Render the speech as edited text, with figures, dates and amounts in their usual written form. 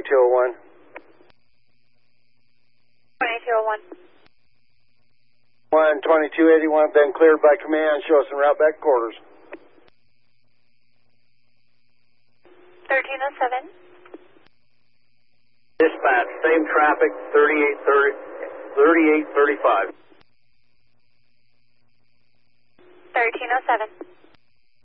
2201. 2201. 12281 been cleared by command. Show us en route back quarters. 1307. Dispatch, same traffic, 3835. 1307.